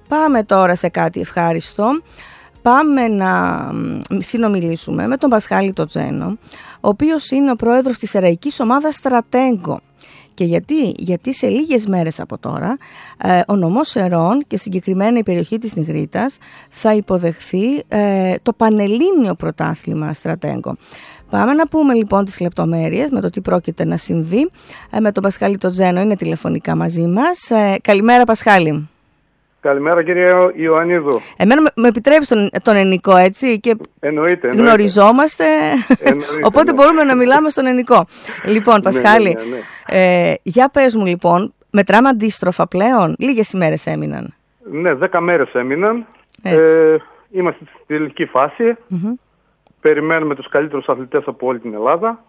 Πάμε τώρα σε κάτι ευχάριστο. Πάμε να συνομιλήσουμε με τον Πασχάλη τον Τζένο, ο οποίος είναι ο πρόεδρος της Εραϊκής Ομάδας Στρατέγκο. Και γιατί σε λίγες μέρες από τώρα ο νομός Σερών και συγκεκριμένα η περιοχή της Νιγρίτας θα υποδεχθεί το Πανελλήνιο Πρωτάθλημα Στρατέγκο. Πάμε να πούμε λοιπόν τις λεπτομέρειες με το τι πρόκειται να συμβεί. Με τον Πασχάλη τον Τζένο είναι τηλεφωνικά μαζί μας. Καλημέρα Πασχάλη. Καλημέρα κύριε Ιωαννίδου. Εμένα με επιτρέπεις τον ενικό, έτσι, και εννοείται. Γνωριζόμαστε, οπότε μπορούμε να μιλάμε στον ενικό. Λοιπόν Πασχάλη, για πες μου λοιπόν, μετράμε αντίστροφα πλέον, λίγες ημέρες έμειναν. Ναι, 10 μέρες έμειναν, είμαστε στη τελική φάση, περιμένουμε τους καλύτερους αθλητές από όλη την Ελλάδα.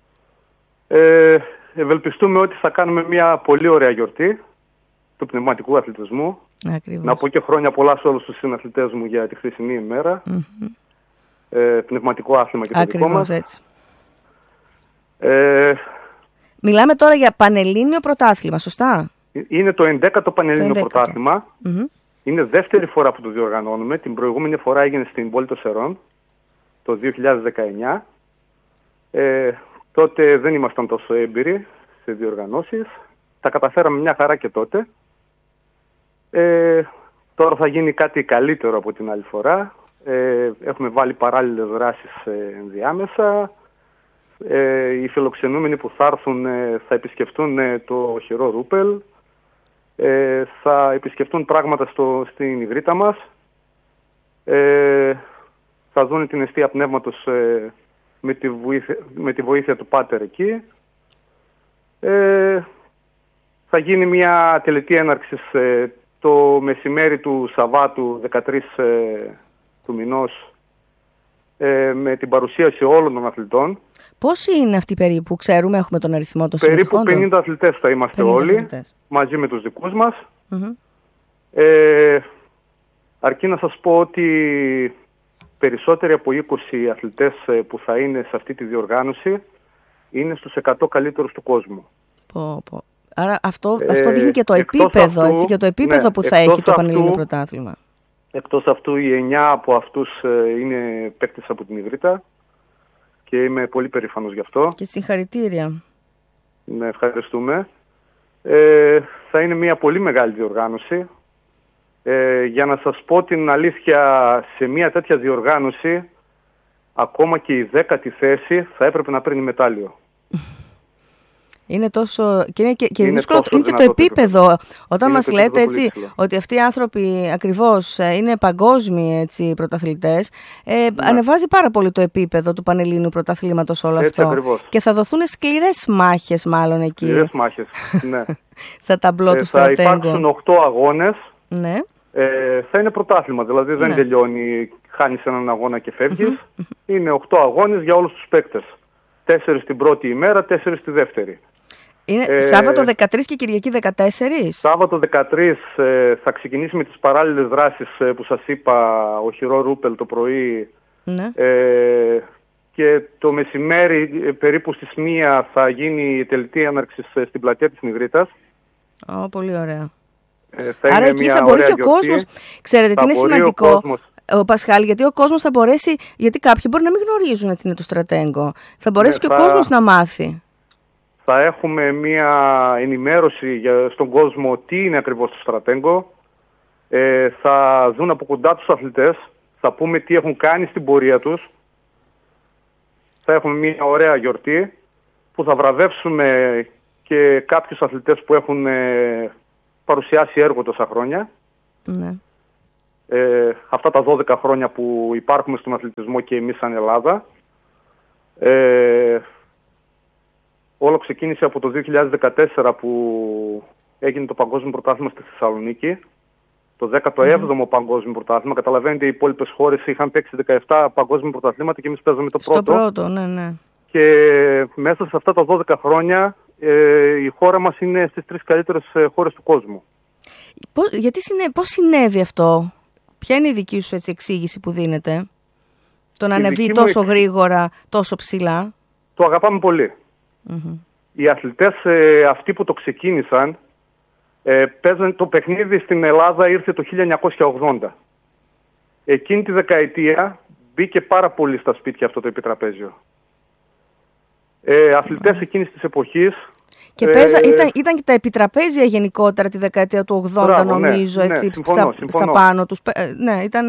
Ευελπιστούμε ότι θα κάνουμε μια πολύ ωραία γιορτή του πνευματικού αθλητισμού. Ακριβώς. Να πω και χρόνια πολλά σε όλους τους συναθλητές μου για τη χθεσινή ημέρα. Πνευματικό άθλημα και το δικό μας. Έτσι. Μιλάμε τώρα για Πανελλήνιο Πρωτάθλημα, σωστά? Είναι το 11ο Πανελλήνιο Πρωτάθλημα. Είναι δεύτερη φορά που το διοργανώνουμε. Την προηγούμενη φορά έγινε στην πόλη των Σερών το 2019. Τότε δεν ήμασταν τόσο έμπειροι σε διοργανώσεις. Τα καταφέραμε μια χαρά και τότε. Τώρα θα γίνει κάτι καλύτερο από την άλλη φορά. Έχουμε βάλει παράλληλες δράσεις ενδιάμεσα. Οι φιλοξενούμενοι που θα έρθουν θα επισκεφτούν το οχυρό Ρούπελ. Θα επισκεφτούν πράγματα στην Ιγρήτα μας. Θα δουν την εστία πνεύματος με τη βοήθεια του Πάτερ εκεί. Θα γίνει μια τελετή έναρξης το μεσημέρι του Σαββάτου 13 του μηνός με την παρουσίαση όλων των αθλητών. Πόσοι είναι αυτοί περίπου, ξέρουμε, έχουμε τον αριθμό των συμμετοχών? Περίπου 50 αθλητές θα είμαστε όλοι, μαζί με τους δικούς μας. Αρκεί να σας πω ότι περισσότεροι από 20 αθλητές που θα είναι σε αυτή τη διοργάνωση είναι στους 100 καλύτερους του κόσμου. Άρα αυτό δείχνει και το επίπεδο, έτσι, και το επίπεδο που θα έχει το Πανελλήνιο Πρωτάθλημα. Εκτός αυτού, οι 9 από αυτούς είναι παίκτες από την Ιγρήτα και είμαι πολύ περήφανος γι' αυτό. Και συγχαρητήρια. Ναι, ευχαριστούμε. Θα είναι μια πολύ μεγάλη διοργάνωση. Για να σας πω την αλήθεια, σε μια τέτοια διοργάνωση, ακόμα και η 10η θέση θα έπρεπε να παίρνει μετάλλιο. Είναι τόσο. Και είναι δύσκολο, είναι και το επίπεδο. Όταν μας λέτε έτσι, ότι αυτοί οι άνθρωποι ακριβώς είναι παγκόσμιοι πρωταθλητές, ανεβάζει πάρα πολύ το επίπεδο του Πανελλήνιου Πρωταθλήματος όλο αυτό. Ακριβώς. Και θα δοθούν σκληρές μάχες, μάλλον εκεί. Σκληρές μάχες, ναι. Στα ταμπλό του Στρατέγκο. Θα υπάρξουν 8 αγώνες. Ναι. Θα είναι πρωτάθλημα, δηλαδή δεν τελειώνει, χάνεις έναν αγώνα και φεύγεις. Είναι 8 αγώνες για όλους τους παίκτες. 4 την πρώτη ημέρα, 4 τη δεύτερη. Είναι Σάββατο 13 και Κυριακή 14. Σάββατο 13 θα ξεκινήσει με τις παράλληλες δράσεις που σας είπα, οχυρό Ρούπελ το πρωί. Ναι. Και το μεσημέρι περίπου στις 1 θα γίνει η τελετή έναρξης στην πλατεία της Νιγρίτας. Πολύ ωραία. Άρα εκεί θα μπορεί και ο κόσμος. Ξέρετε τι είναι σημαντικό, ο Πασχάλη, γιατί ο κόσμος θα μπορέσει, γιατί κάποιοι μπορεί να μην γνωρίζουν τι είναι το Στρατέγκο. Θα μπορέσει και ο κόσμος να μάθει. Θα έχουμε μια ενημέρωση στον κόσμο τι είναι ακριβώς το Στρατέγκο. Θα δουν από κοντά τους αθλητές. Θα πούμε τι έχουν κάνει στην πορεία τους. Θα έχουμε μια ωραία γιορτή που θα βραβεύσουμε και κάποιους αθλητές που έχουν παρουσιάσει έργο τόσα χρόνια. Ναι. Αυτά τα 12 χρόνια που υπάρχουμε στον αθλητισμό και εμείς σαν Ελλάδα. Όλο ξεκίνησε από το 2014 που έγινε το Παγκόσμιο Πρωτάθλημα στη Θεσσαλονίκη. Το 17ο Παγκόσμιο Πρωτάθλημα. Καταλαβαίνετε, οι υπόλοιπες χώρες είχαν παίξει 17 Παγκόσμια Πρωταθλήματα και εμείς παίζαμε το πρώτο. Στο πρώτο, ναι. Και μέσα σε αυτά τα 12 χρόνια η χώρα μας είναι στις 3 καλύτερες χώρες του κόσμου. Πώς συνέβη αυτό? Ποια είναι η δική σου εξήγηση που δίνεται? Το να ανεβεί τόσο γρήγορα, τόσο ψηλά. Το αγαπάμε πολύ. Οι αθλητές αυτοί που το ξεκίνησαν Το παιχνίδι στην Ελλάδα ήρθε το 1980. Εκείνη τη δεκαετία μπήκε πάρα πολύ στα σπίτια αυτό το επιτραπέζιο. Αθλητές εκείνης της εποχής. Και ήταν και τα επιτραπέζια γενικότερα τη δεκαετία του 80, μπράβο, νομίζω, έτσι, συμφωνώ. Στα πάνω τους. Ναι, ήταν...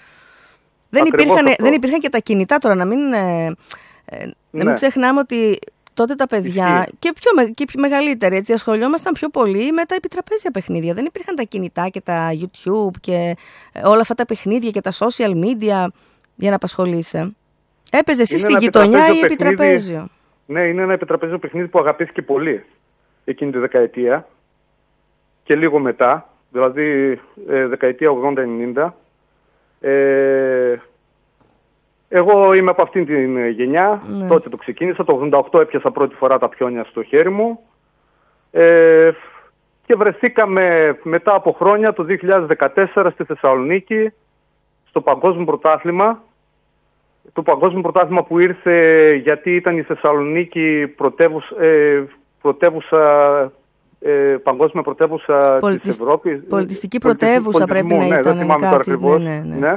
Δεν υπήρχαν και τα κινητά τώρα, να μην ξεχνάμε ότι τότε τα παιδιά και πιο μεγαλύτεροι έτσι, ασχολιόμασταν πιο πολύ με τα επιτραπέζια παιχνίδια. Δεν υπήρχαν τα κινητά και τα YouTube και όλα αυτά τα παιχνίδια και τα social media για να απασχολείσαι. Έπαιζε εσύ στην γειτονιά ή επιτραπέζιο? Ναι, είναι ένα επιτραπέζιο παιχνίδι που αγαπήθηκε πολύ εκείνη τη δεκαετία και λίγο μετά, δηλαδή δεκαετία 80-90. Εγώ είμαι από αυτήν την γενιά, τότε το ξεκίνησα, το 88 έπιασα πρώτη φορά τα πιόνια στο χέρι μου και βρεθήκαμε μετά από χρόνια το 2014 στη Θεσσαλονίκη στο παγκόσμιο πρωτάθλημα. Το παγκόσμιο πρωτάθλημα που ήρθε γιατί ήταν η Θεσσαλονίκη παγκόσμια πρωτεύουσα της Ευρώπης. Πολιτιστική πρωτεύουσα πρέπει να ήταν. Δεν θυμάμαι τώρα ακριβώς. Ναι.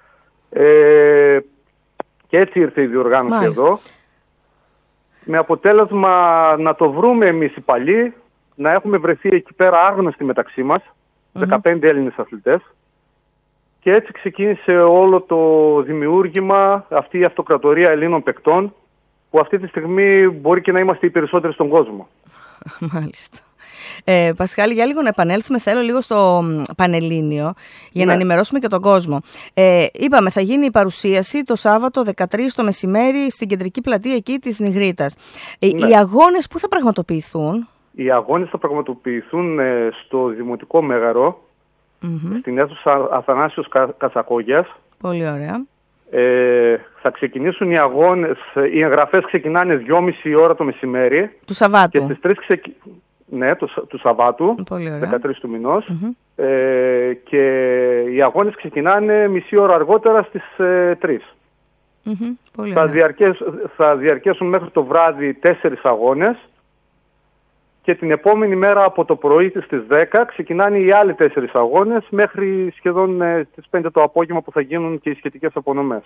Και έτσι ήρθε η διοργάνωση εδώ. Με αποτέλεσμα να το βρούμε εμείς οι παλιοί, να έχουμε βρεθεί εκεί πέρα άγνωστοι μεταξύ μας, 15 Έλληνες αθλητές. Και έτσι ξεκίνησε όλο το δημιούργημα, αυτή η αυτοκρατορία Ελλήνων παικτών, που αυτή τη στιγμή μπορεί και να είμαστε οι περισσότεροι στον κόσμο. Μάλιστα. Πασχάλη, για λίγο να επανέλθουμε, θέλω λίγο στο Πανελλήνιο για να ενημερώσουμε και τον κόσμο. Είπαμε, θα γίνει η παρουσίαση το Σάββατο 13 το μεσημέρι στην κεντρική πλατεία εκεί της Νιγρίτας. Οι αγώνες πού θα πραγματοποιηθούν? Οι αγώνες θα πραγματοποιηθούν στο Δημοτικό Μέγαρο, στην αίθουσα Αθανάσιος Κασακόγιας. Πολύ ωραία. Θα ξεκινήσουν οι αγώνες, οι εγγραφές ξεκινάνε 2,5 ώρα το μεσημέρι. Του Σαββάτου. Και στις 3 Ναι, του Σαββάτου, 13 του μηνός. Και οι αγώνες ξεκινάνε μισή ώρα αργότερα στις 3. Θα διαρκέσουν μέχρι το βράδυ 4 αγώνες και την επόμενη μέρα από το πρωί στις 10 ξεκινάνε οι άλλοι 4 αγώνες μέχρι σχεδόν στις 5 το απόγευμα που θα γίνουν και οι σχετικές απονομές.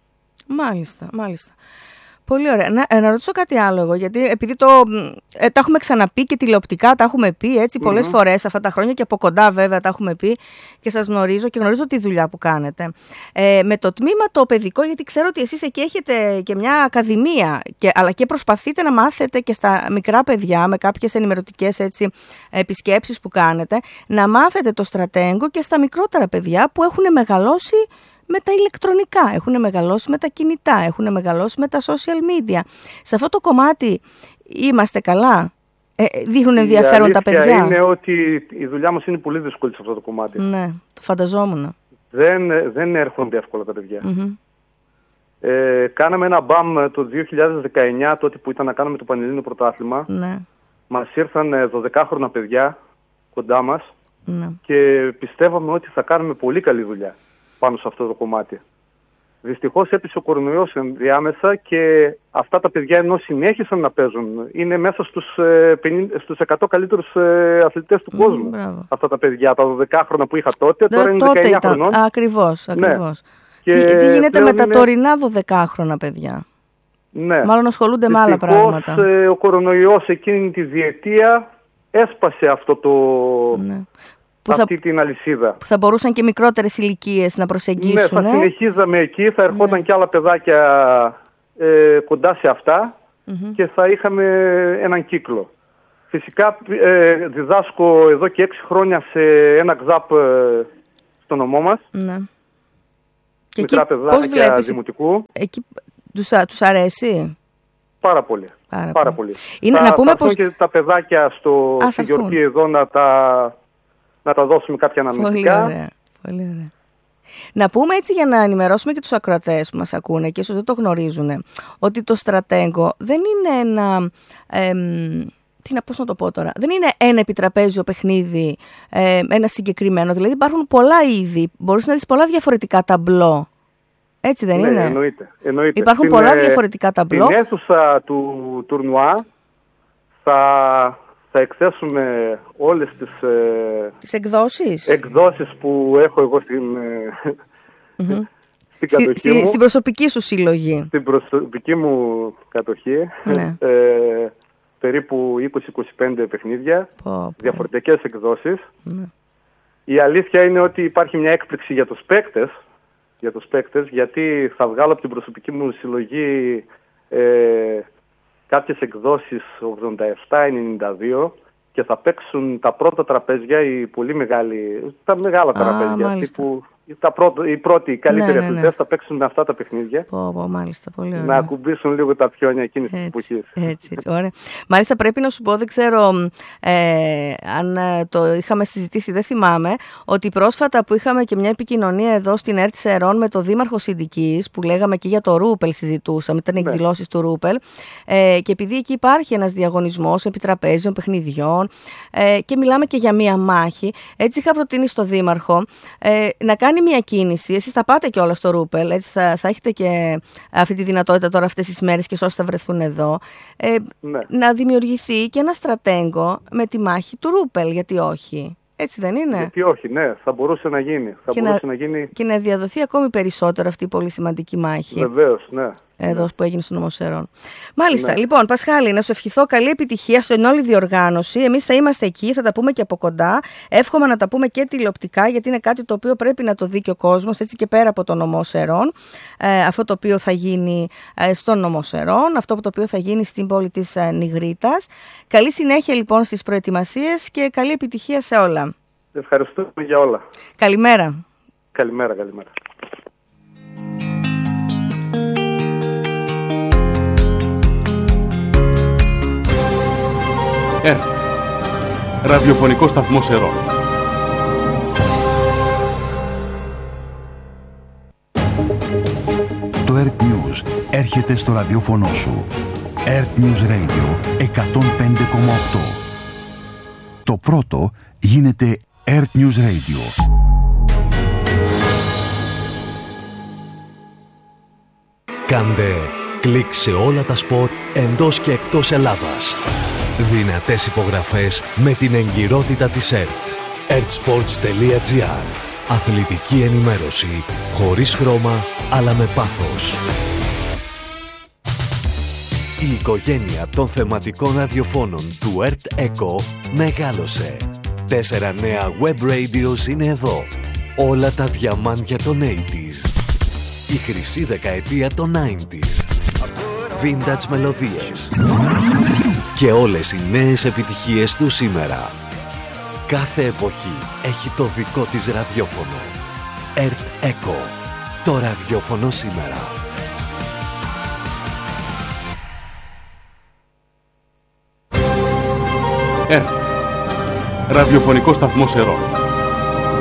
Μάλιστα. Πολύ ωραία. Να ρωτήσω κάτι άλλο εγώ, γιατί επειδή τα έχουμε ξαναπεί και τηλεοπτικά τα έχουμε πει έτσι πολλές φορές αυτά τα χρόνια και από κοντά βέβαια τα έχουμε πει και σας γνωρίζω και γνωρίζω τη δουλειά που κάνετε. Με το τμήμα το παιδικό, γιατί ξέρω ότι εσείς εκεί έχετε και μια ακαδημία, αλλά και προσπαθείτε να μάθετε και στα μικρά παιδιά με κάποιες ενημερωτικές επισκέψεις που κάνετε, να μάθετε το στρατέγκο και στα μικρότερα παιδιά που έχουν μεγαλώσει με τα ηλεκτρονικά, έχουν μεγαλώσει με τα κινητά, έχουν μεγαλώσει με τα social media. Σε αυτό το κομμάτι είμαστε καλά? Δείχνουν ενδιαφέρον τα παιδιά? Η αλήθεια είναι ότι η δουλειά μας είναι πολύ δύσκολη σε αυτό το κομμάτι. Ναι, το φανταζόμουν. Δεν έρχονται εύκολα τα παιδιά. Κάναμε ένα μπαμ το 2019, τότε που ήταν να κάνουμε το Πανελλήνιο Πρωτάθλημα. Ναι. Μας ήρθαν 12χρονα παιδιά κοντά μας και πιστεύαμε ότι θα κάνουμε πολύ καλή δουλειά πάνω σε αυτό το κομμάτι. Δυστυχώς έπεισε ο κορονοϊός ενδιάμεσα και αυτά τα παιδιά ενώ συνέχισαν να παίζουν, είναι μέσα στους 100 καλύτερους αθλητές του κόσμου. Μπράβο. Αυτά τα παιδιά, τα 12χρονα που είχα τότε, τώρα είναι 19 χρονών. Ακριβώς. Ναι. Τι γίνεται με τα τωρινά 12χρονα παιδιά? Ναι. Μάλλον ασχολούνται με άλλα πράγματα. Ο κορονοϊός εκείνη τη διετία έσπασε αυτό αυτή την αλυσίδα. Που θα μπορούσαν και μικρότερες ηλικίες να προσεγγίσουν. Ναι, θα συνεχίζαμε εκεί, θα ερχόταν και άλλα παιδάκια κοντά σε αυτά και θα είχαμε έναν κύκλο. Φυσικά διδάσκω εδώ και 6 χρόνια σε ένα ΚΖΑΠ στο νομό μας. Ναι. Και μικρά παιδάκια δημοτικού. Εκεί τους αρέσει? Πάρα πολύ. Πάρα πολύ. Να πούμε πως και τα παιδάκια στη γιορτή εδώ να τα δώσουμε κάποια αναμνηστικά. Πολύ ωραία. Να πούμε έτσι για να ενημερώσουμε και τους ακροατές που μας ακούνε και ίσως δεν το γνωρίζουν, ότι το στρατέγκο δεν είναι ένα... πώς να το πω τώρα, δεν είναι ένα επιτραπέζιο παιχνίδι, ένα συγκεκριμένο. Δηλαδή υπάρχουν πολλά είδη, μπορείς να δεις πολλά διαφορετικά ταμπλό. Έτσι δεν είναι? Εννοείται. Υπάρχουν πολλά διαφορετικά ταμπλό. Στην αίθουσα του τουρνουά θα εκθέσουμε όλες τις εκδόσεις που έχω εγώ στην κατοχή μου. Στην προσωπική σου συλλογή. Στην προσωπική μου κατοχή. Ναι. Περίπου 20-25 παιχνίδια, διαφορετικές εκδόσεις. Ναι. Η αλήθεια είναι ότι υπάρχει μια έκπληξη για τους παίκτες, γιατί θα βγάλω από την προσωπική μου συλλογή κάποιες εκδόσεις 87-92 και θα παίξουν τα πρώτα τραπέζια, τα μεγάλα τραπέζια, τύπου οι καλύτεροι αθλητές θα παίξουν με αυτά τα παιχνίδια. Μάλιστα, πολύ ωραία. Να ακουμπήσουν λίγο τα πιόνια εκείνης της εποχής. Έτσι, ωραία. Μάλιστα, πρέπει να σου πω, δεν ξέρω αν το είχαμε συζητήσει, δεν θυμάμαι, ότι πρόσφατα που είχαμε και μια επικοινωνία εδώ στην ΕΡΤ Σερών με το Δήμαρχο Συνδικής, που λέγαμε και για το Ρούπελ συζητούσαμε, ήταν εκδηλώσεις του Ρούπελ, και επειδή εκεί υπάρχει ένας διαγωνισμός επιτραπέζιων παιχνιδιών και μιλάμε και για μία μάχη, έτσι είχα προτείνει στο Δήμαρχο να κάνει μια κίνηση. Εσείς θα πάτε κιόλας στο Ρούπελ, έτσι θα έχετε και αυτή τη δυνατότητα τώρα αυτές τις μέρες και όσοι θα βρεθούν εδώ, να δημιουργηθεί και ένα στρατέγκο με τη μάχη του Ρούπελ, γιατί όχι? Έτσι δεν είναι? Γιατί όχι, ναι, θα μπορούσε να γίνει. Και να διαδοθεί ακόμη περισσότερο αυτή η πολύ σημαντική μάχη. Βεβαίως, ναι. Εδώ που έγινε στον Νομό Σερών. Μάλιστα, λοιπόν, Πασχάλη, να σου ευχηθώ καλή επιτυχία στην όλη διοργάνωση. Εμείς θα είμαστε εκεί, θα τα πούμε και από κοντά. Εύχομαι να τα πούμε και τηλεοπτικά, γιατί είναι κάτι το οποίο πρέπει να το δει και ο κόσμος, έτσι και πέρα από τον Νομό Σερών. Αυτό το οποίο θα γίνει στον Νομό Σερών, αυτό το οποίο θα γίνει στην πόλη της Νιγρίτας. Καλή συνέχεια λοιπόν στις προετοιμασίες και καλή επιτυχία σε όλα. Ευχαριστούμε για όλα. Καλημέρα. Καλημέρα. ΕΡΤ, ραδιοφωνικό σταθμό Σερών. Το ΕΡΤ News έρχεται στο ραδιόφωνο σου. ΕΡΤ News Radio 105,8. Το πρώτο γίνεται ΕΡΤ News Radio. Κάντε κλικ σε όλα τα σπορ εντός και εκτός Ελλάδας. Δυνατές υπογραφές με την εγκυρότητα της ΕΡΤ. ertsports.gr. Αθλητική ενημέρωση χωρίς χρώμα αλλά με πάθος. Η οικογένεια των θεματικών ραδιοφώνων του ΕΡΤ ΕΚΟ μεγάλωσε. 4 νέα web radios είναι εδώ. Όλα τα διαμάντια των 80s. Η χρυσή δεκαετία των 90s. Vintage μελωδίες. Και όλες οι νέες επιτυχίες του σήμερα. Κάθε εποχή έχει το δικό της ραδιόφωνο. ΕΡΤ ΕΚΟ. Το ραδιόφωνο σήμερα. ΕΡΤ, ραδιοφωνικό σταθμό Σερών.